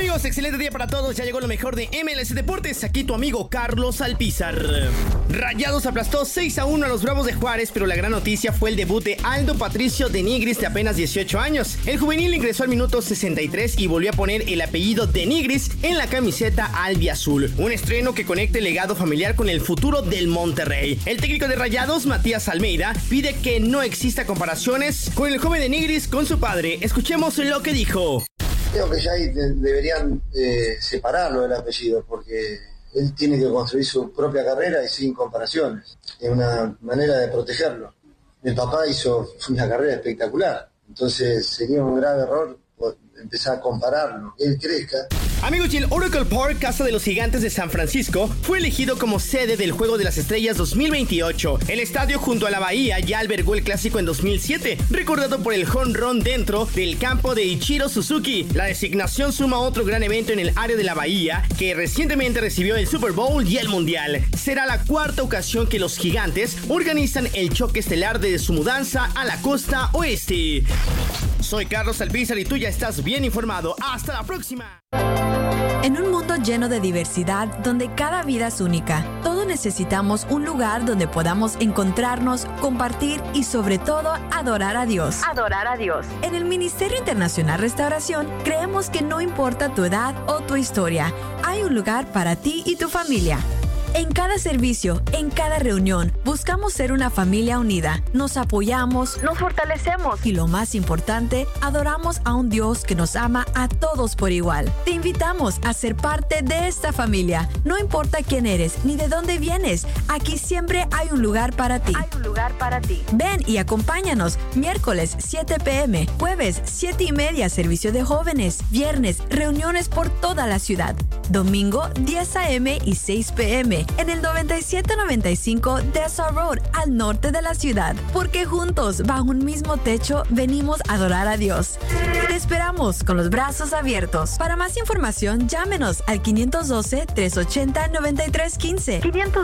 Amigos, excelente día para todos. Ya llegó lo mejor de MLS Deportes. Aquí tu amigo Carlos Alpizar. Rayados aplastó 6-1 a los Bravos de Juárez, pero la gran noticia fue el debut de Aldo Patricio de Nigris, de apenas 18 años. El juvenil ingresó al minuto 63 y volvió a poner el apellido de Nigris en la camiseta albiazul. Un estreno que conecta el legado familiar con el futuro del Monterrey. El técnico de Rayados, Matías Almeida, pide que no exista comparaciones con el joven de Nigris con su padre. Escuchemos lo que dijo. Creo que ya ahí deberían separarlo del apellido, porque él tiene que construir su propia carrera y sin comparaciones. Es una manera de protegerlo. Mi papá hizo una carrera espectacular, entonces sería un grave error empezar a compararlo, que él crezca. Amigos, y el Oracle Park, casa de los Gigantes de San Francisco, fue elegido como sede del Juego de las Estrellas 2028. El estadio junto a la bahía ya albergó el clásico en 2007, recordado por el home run dentro del campo de Ichiro Suzuki. La designación suma otro gran evento en el área de la bahía, que recientemente recibió el Super Bowl y el Mundial. Será la cuarta ocasión que los Gigantes organizan el choque estelar desde su mudanza a la costa oeste. Soy Carlos Alpizar y tú ya estás bien informado. ¡Hasta la próxima! En un mundo lleno de diversidad, donde cada vida es única, todos necesitamos un lugar donde podamos encontrarnos, compartir y sobre todo adorar a Dios. Adorar a Dios. En el Ministerio Internacional Restauración, creemos que no importa tu edad o tu historia, hay un lugar para ti y tu familia. En cada servicio, en cada reunión, buscamos ser una familia unida. Nos apoyamos, nos fortalecemos y lo más importante, adoramos a un Dios que nos ama a todos por igual. Te invitamos a ser parte de esta familia. No importa quién eres ni de dónde vienes, aquí siempre hay un lugar para ti. Hay un lugar para ti. Ven y acompáñanos. Miércoles 7 p.m., jueves 7:30 servicio de jóvenes, viernes reuniones por toda la ciudad, domingo 10 a.m. y 6 p.m. en el 9795 Dessau Road, al norte de la ciudad. Porque juntos, bajo un mismo techo, venimos a adorar a Dios. Te esperamos con los brazos abiertos. Para más información, llámenos al 512-380-9315.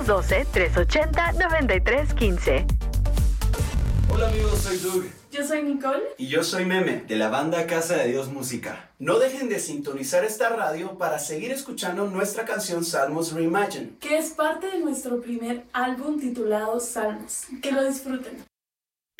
512-380-9315. Hola amigos, soy Doug. Yo soy Nicole. Y yo soy Meme, de la banda Casa de Dios Música. No dejen de sintonizar esta radio para seguir escuchando nuestra canción Salmos Reimagine, que es parte de nuestro primer álbum titulado Salmos. Que lo disfruten.